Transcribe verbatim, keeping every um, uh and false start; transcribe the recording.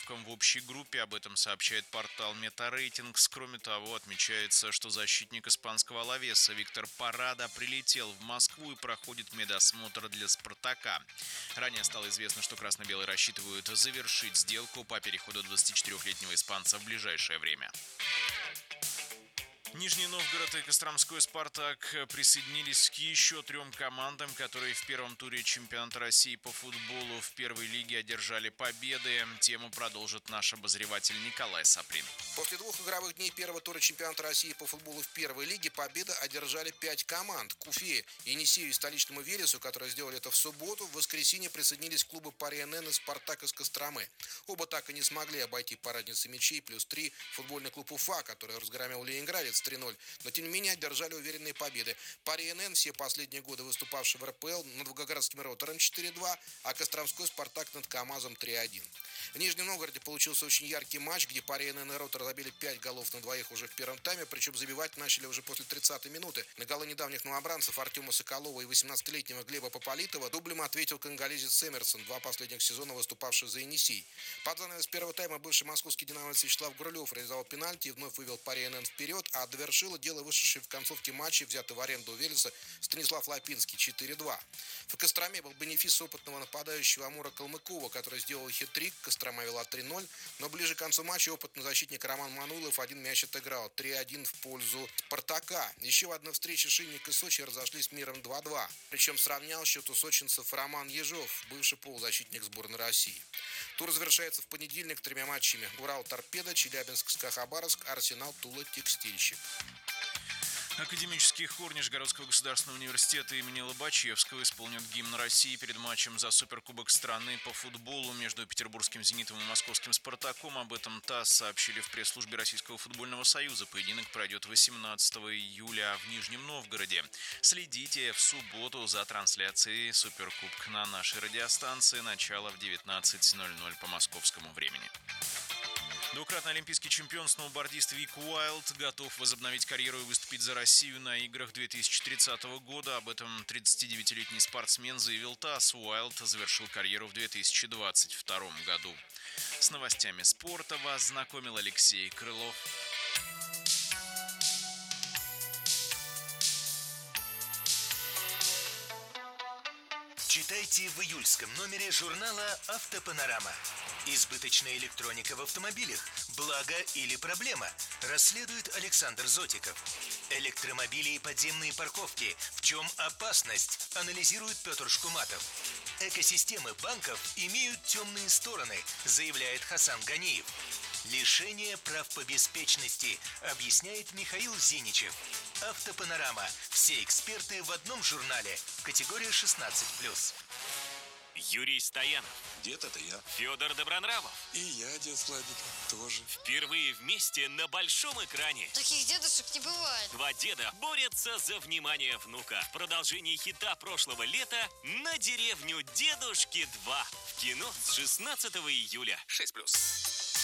очкам в общей группе, об этом сообщает портал Метарейтингс. Кроме того, отмечается, что защитник испанского Алавеса Виктор Парада прилетел в Москву и проходит медосмотр для «Спартака». Ранее стало известно, что красно-белые рассчитывают завершить сделку по переходу двадцатичетырёхлетнего испанца в ближайшее время. Нижний Новгород и Костромской «Спартак» присоединились к еще трем командам, которые в первом туре чемпионата России по футболу в первой лиге одержали победы. Тему продолжит наш обозреватель Николай Саприн. После двух игровых дней первого тура чемпионата России по футболу в первой лиге победы одержали пять команд. К Уфе, Енисею и столичному Велесу, которые сделали это в субботу, в воскресенье присоединились клубы Пари-эн-эн и «Спартак» из Костромы. Оба так и не смогли обойти по разнице мячей плюс три футбольный клуб Уфа, который разгромил Ленинградец три ноль, но тем не менее одержали уверенные победы. Пари-эн-эн, все последние годы выступавший в эр пэ эл, над Волгоградским «Ротором» четыре два, а Костромской «Спартак» над КамАЗом три один. В Нижнем Новгороде получился очень яркий матч, где Пари-эн-эн и «Ротор» забили пять голов на двоих уже в первом тайме, причем забивать начали уже после тридцатой минуты. На голы недавних новобранцев Артема Соколова и восемнадцатилетнего Глеба Пополитова дублем ответил конголезец Эмерсон, два последних сезона выступавший за Енисей. Под занавес первого тайма бывший московский динамовец Вячеслав Гурулев реализовал пенальти и вновь вывел Пари-эн-эн вперед, а довершило дело вышедший в концовке матча, взятый в аренду у Велеса, Станислав Лапинский четыре два. В Костроме был бенефис опытного нападающего Амура Калмыкова, который сделал хет-трик. Кострома вела три ноль, но ближе к концу матча опытный защитник Роман Мануилов один мяч отыграл. три один в пользу «Спартака». Еще в одной встрече Шинник и Сочи разошлись миром два два. Причем сравнял счет у сочинцев Роман Ежов, бывший полузащитник сборной России. Тур завершается в понедельник тремя матчами. Урал «Торпедо», Челябинск, СКА-Хабаровск, Арсенал, Тула, Текстильщик. Академический хор Нижегородского государственного университета имени Лобачевского исполнит гимн России перед матчем за Суперкубок страны по футболу между петербургским «Зенитом» и московским «Спартаком». Об этом ТАСС сообщили в пресс-службе Российского футбольного союза. Поединок пройдет восемнадцатого июля в Нижнем Новгороде. Следите в субботу за трансляцией Суперкубка на нашей радиостанции. Начало в девятнадцать ноль ноль по московскому времени. Двукратный олимпийский чемпион сноубордист Вик Уайлд готов возобновить карьеру и выступить за Россию на играх две тысячи тридцатого года. Об этом тридцатидевятилетний спортсмен заявил ТАСС. Уайлд завершил карьеру в две тысячи двадцать втором году. С новостями спорта вас знакомил Алексей Крылов. Читайте в июльском номере журнала «Автопанорама». Избыточная электроника в автомобилях. Благо или проблема? Расследует Александр Зотиков. Электромобили и подземные парковки. В чем опасность? Анализирует Петр Шкуматов. Экосистемы банков имеют темные стороны, заявляет Хасан Ганиев. Лишение прав по беспечности, объясняет Михаил Зиничев. Автопанорама. Все эксперты в одном журнале. Категория шестнадцать плюс. Юрий Стоянов. Дед, это я. Федор Добронравов. И я, дед Владик, тоже. Впервые вместе на большом экране. Таких дедушек не бывает. Два деда борются за внимание внука. Продолжение хита прошлого лета «На деревню дедушки два». В кино с шестнадцатого июля. шесть плюс.